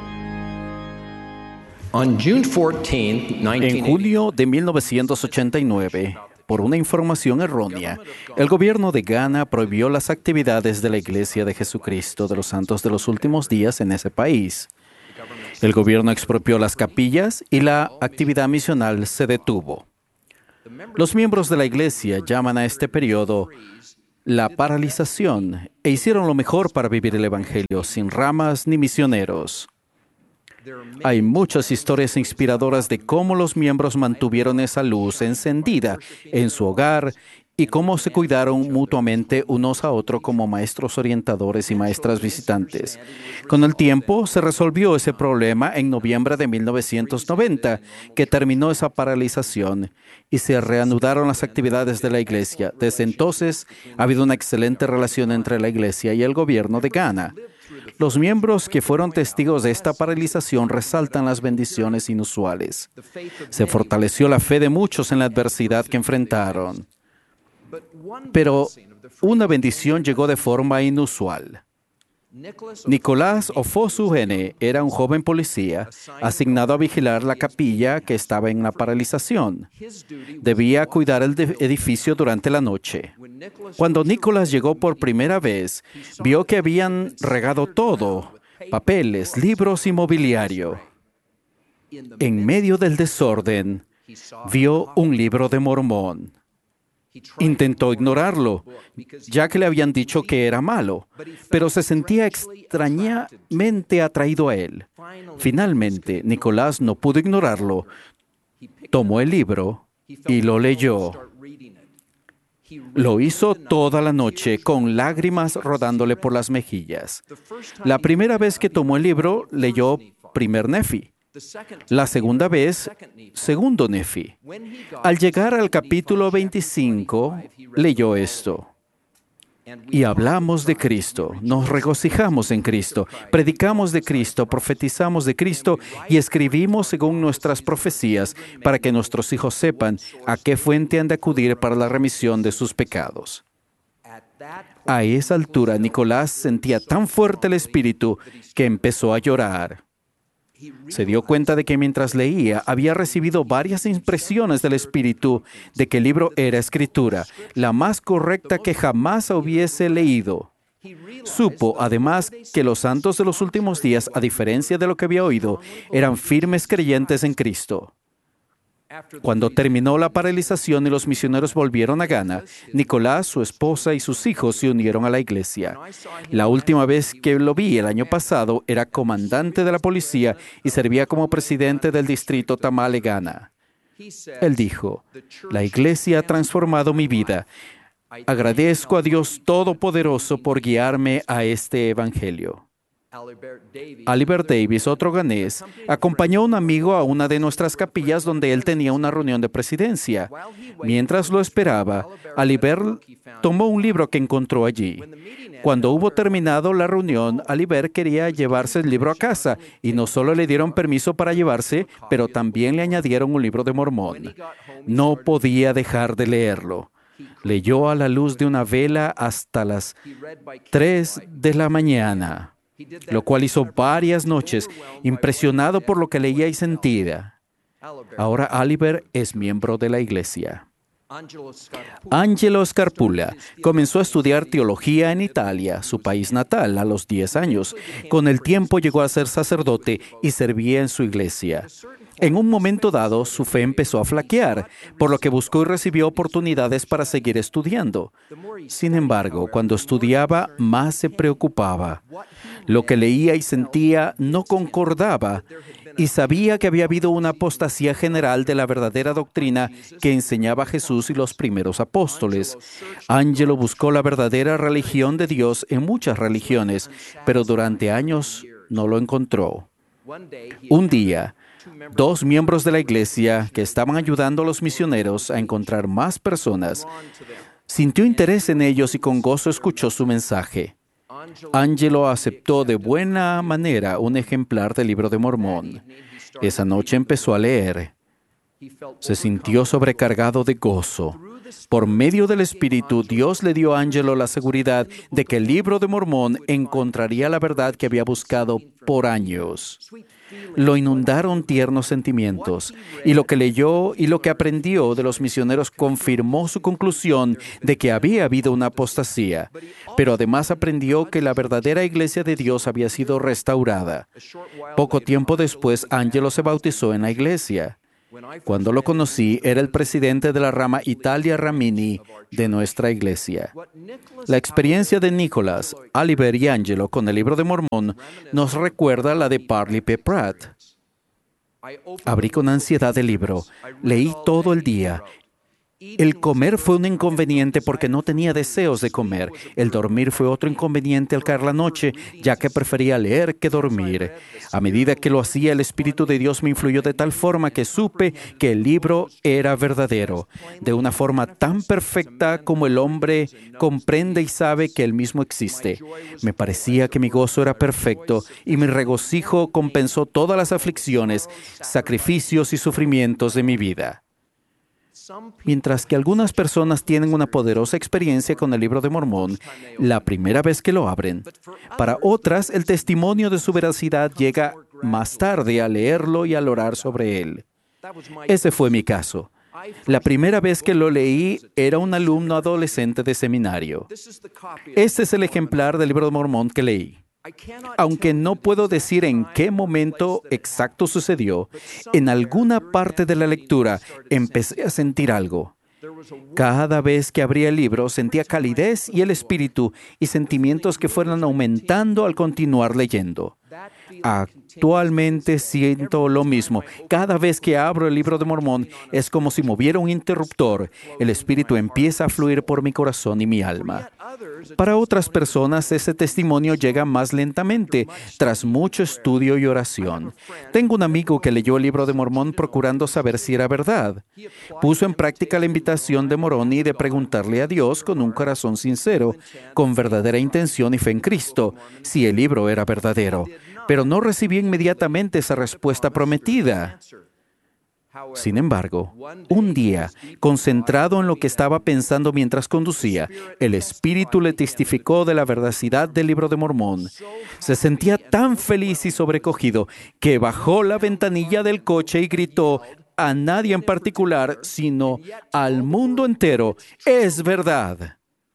En julio de 1989, por una información errónea, el gobierno de Ghana prohibió las actividades de la Iglesia de Jesucristo de los Santos de los Últimos Días en ese país. El gobierno expropió las capillas y la actividad misional se detuvo. Los miembros de la Iglesia llaman a este periodo la paralización e hicieron lo mejor para vivir el Evangelio sin ramas ni misioneros. Hay muchas historias inspiradoras de cómo los miembros mantuvieron esa luz encendida en su hogar y cómo se cuidaron mutuamente unos a otros como maestros orientadores y maestras visitantes. Con el tiempo se resolvió ese problema en noviembre de 1990, que terminó esa paralización y se reanudaron las actividades de la Iglesia. Desde entonces ha habido una excelente relación entre la Iglesia y el gobierno de Ghana. Los miembros que fueron testigos de esta paralización resaltan las bendiciones inusuales. Se fortaleció la fe de muchos en la adversidad que enfrentaron. Pero una bendición llegó de forma inusual. Nicolás Ofosu-Hene era un joven policía asignado a vigilar la capilla que estaba en la paralización. Debía cuidar el edificio durante la noche. Cuando Nicolás llegó por primera vez, vio que habían regado todo: papeles, libros y mobiliario. En medio del desorden, vio un libro de Mormón. Intentó ignorarlo, ya que le habían dicho que era malo, pero se sentía extrañamente atraído a él. Finalmente, Nicolás no pudo ignorarlo. Tomó el libro y lo leyó. Lo hizo toda la noche, con lágrimas rodándole por las mejillas. La primera vez que tomó el libro, leyó primer Nefi. La segunda vez, segundo Nefi. Al llegar al capítulo 25, leyó esto: y hablamos de Cristo, nos regocijamos en Cristo, predicamos de Cristo, profetizamos de Cristo y escribimos según nuestras profecías, para que nuestros hijos sepan a qué fuente han de acudir para la remisión de sus pecados. A esa altura, Nicolás sentía tan fuerte el espíritu que empezó a llorar. Se dio cuenta de que mientras leía había recibido varias impresiones del Espíritu de que el libro era escritura, la más correcta que jamás hubiese leído. Supo, además, que los santos de los últimos días, a diferencia de lo que había oído, eran firmes creyentes en Cristo. Cuando terminó la paralización y los misioneros volvieron a Ghana, Nicolás, su esposa y sus hijos se unieron a la iglesia. La última vez que lo vi el año pasado, era comandante de la policía y servía como presidente del distrito Tamale, Ghana. Él dijo: la iglesia ha transformado mi vida. Agradezco a Dios Todopoderoso por guiarme a este evangelio. Alibert Davis, otro ganés, acompañó a un amigo a una de nuestras capillas donde él tenía una reunión de presidencia. Mientras lo esperaba, Alibert tomó un libro que encontró allí. Cuando hubo terminado la reunión, Alibert quería llevarse el libro a casa y no solo le dieron permiso para llevarse, pero también le añadieron un libro de Mormón. No podía dejar de leerlo. Leyó a la luz de una vela hasta las 3 de la mañana. Lo cual hizo varias noches, impresionado por lo que leía y sentía. Ahora Alibert es miembro de la iglesia. Angelo Scarpula comenzó a estudiar teología en Italia, su país natal, a los 10 años. Con el tiempo llegó a ser sacerdote y servía en su iglesia. En un momento dado, su fe empezó a flaquear, por lo que buscó y recibió oportunidades para seguir estudiando. Sin embargo, cuando estudiaba, más se preocupaba. Lo que leía y sentía no concordaba, y sabía que había habido una apostasía general de la verdadera doctrina que enseñaba Jesús y los primeros apóstoles. Angelo buscó la verdadera religión de Dios en muchas religiones, pero durante años no lo encontró. Un día, 2 miembros de la iglesia que estaban ayudando a los misioneros a encontrar más personas, sintió interés en ellos y con gozo escuchó su mensaje. Angelo aceptó de buena manera un ejemplar del libro de Mormón. Esa noche empezó a leer. Se sintió sobrecargado de gozo. Por medio del Espíritu, Dios le dio a Angelo la seguridad de que el libro de Mormón encontraría la verdad que había buscado por años. Lo inundaron tiernos sentimientos, y lo que leyó y lo que aprendió de los misioneros confirmó su conclusión de que había habido una apostasía, pero además aprendió que la verdadera iglesia de Dios había sido restaurada. Poco tiempo después, Angelo se bautizó en la iglesia. Cuando lo conocí, era el presidente de la rama Italia Ramini de nuestra iglesia. La experiencia de Nicholas, Oliver y Angelo con el Libro de Mormón nos recuerda la de Parley P. Pratt. Abrí con ansiedad el libro, leí todo el día. El comer fue un inconveniente porque no tenía deseos de comer. El dormir fue otro inconveniente al caer la noche, ya que prefería leer que dormir. A medida que lo hacía, el Espíritu de Dios me influyó de tal forma que supe que el libro era verdadero, de una forma tan perfecta como el hombre comprende y sabe que él mismo existe. Me parecía que mi gozo era perfecto y mi regocijo compensó todas las aflicciones, sacrificios y sufrimientos de mi vida. Mientras que algunas personas tienen una poderosa experiencia con el Libro de Mormón la primera vez que lo abren, para otras el testimonio de su veracidad llega más tarde al leerlo y al orar sobre él. Ese fue mi caso. La primera vez que lo leí era un alumno adolescente de seminario. Este es el ejemplar del Libro de Mormón que leí. Aunque no puedo decir en qué momento exacto sucedió, en alguna parte de la lectura empecé a sentir algo. Cada vez que abría el libro sentía calidez y el espíritu y sentimientos que fueron aumentando al continuar leyendo. Actualmente siento lo mismo. Cada vez que abro el Libro de Mormón es como si moviera un interruptor. El espíritu empieza a fluir por mi corazón y mi alma. Para otras personas, ese testimonio llega más lentamente, tras mucho estudio y oración. Tengo un amigo que leyó el Libro de Mormón procurando saber si era verdad. Puso en práctica la invitación de Moroni de preguntarle a Dios con un corazón sincero, con verdadera intención y fe en Cristo, si el libro era verdadero. Pero no recibió inmediatamente esa respuesta prometida. Sin embargo, un día, concentrado en lo que estaba pensando mientras conducía, el Espíritu le testificó de la veracidad del Libro de Mormón. Se sentía tan feliz y sobrecogido que bajó la ventanilla del coche y gritó a nadie en particular, sino al mundo entero: ¡es verdad!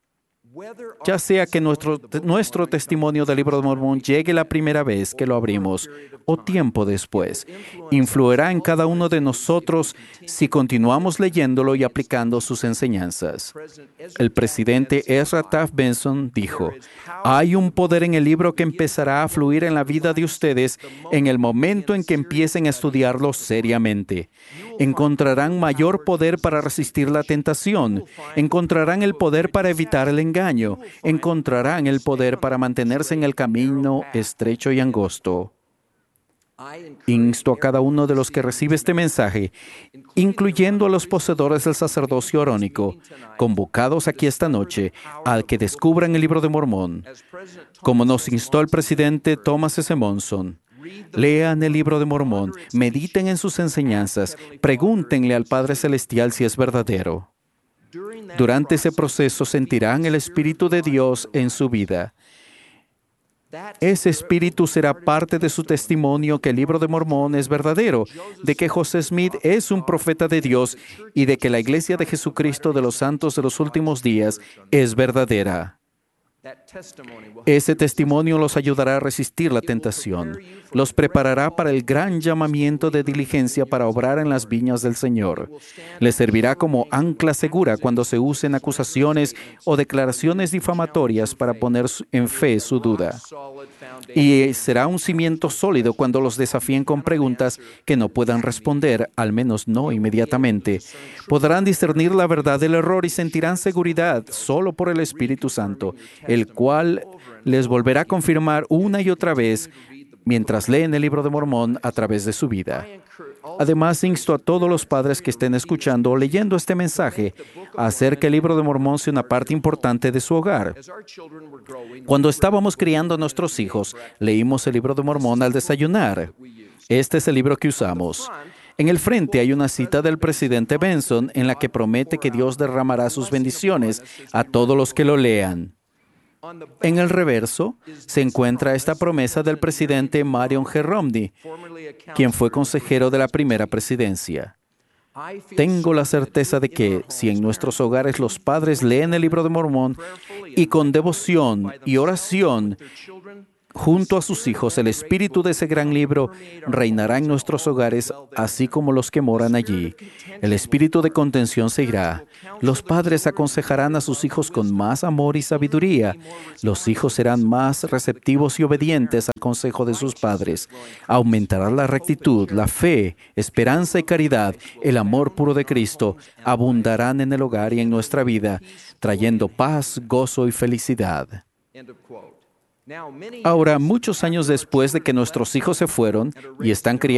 Ya sea que nuestro testimonio del Libro de Mormón llegue la primera vez que lo abrimos o tiempo después, influirá en cada uno de nosotros si continuamos leyéndolo y aplicando sus enseñanzas. El presidente Ezra Taft Benson dijo: hay un poder en el libro que empezará a fluir en la vida de ustedes en el momento en que empiecen a estudiarlo seriamente. Encontrarán mayor poder para resistir la tentación, encontrarán el poder para evitar el engaño, encontrarán el poder para mantenerse en el camino estrecho y angosto. Insto a cada uno de los que recibe este mensaje, incluyendo a los poseedores del sacerdocio arónico, convocados aquí esta noche, al que descubran el Libro de Mormón. Como nos instó el presidente Thomas S. Monson, lean el Libro de Mormón, mediten en sus enseñanzas, pregúntenle al Padre Celestial si es verdadero. Durante ese proceso sentirán el Espíritu de Dios en su vida. Ese espíritu será parte de su testimonio que el Libro de Mormón es verdadero, de que José Smith es un profeta de Dios y de que la Iglesia de Jesucristo de los Santos de los Últimos Días es verdadera. Ese testimonio los ayudará a resistir la tentación, los preparará para el gran llamamiento de diligencia para obrar en las viñas del Señor. Les servirá como ancla segura cuando se usen acusaciones o declaraciones difamatorias para poner en fe su duda. Y será un cimiento sólido cuando los desafíen con preguntas que no puedan responder, al menos no inmediatamente. Podrán discernir la verdad del error y sentirán seguridad solo por el Espíritu Santo, el cual les volverá a confirmar una y otra vez mientras leen el Libro de Mormón a través de su vida. Además, insto a todos los padres que estén escuchando o leyendo este mensaje a hacer que el Libro de Mormón sea una parte importante de su hogar. Cuando estábamos criando a nuestros hijos, leímos el Libro de Mormón al desayunar. Este es el libro que usamos. En el frente hay una cita del presidente Benson en la que promete que Dios derramará sus bendiciones a todos los que lo lean. En el reverso se encuentra esta promesa del presidente Marion G. Romney, quien fue consejero de la primera presidencia. Tengo la certeza de que si en nuestros hogares los padres leen el Libro de Mormón y con devoción y oración junto a sus hijos, el espíritu de ese gran libro reinará en nuestros hogares, así como los que moran allí. El espíritu de contención se irá. Los padres aconsejarán a sus hijos con más amor y sabiduría. Los hijos serán más receptivos y obedientes al consejo de sus padres. Aumentará la rectitud, la fe, esperanza y caridad. El amor puro de Cristo abundarán en el hogar y en nuestra vida, trayendo paz, gozo y felicidad. Ahora, muchos años después de que nuestros hijos se fueron y están criando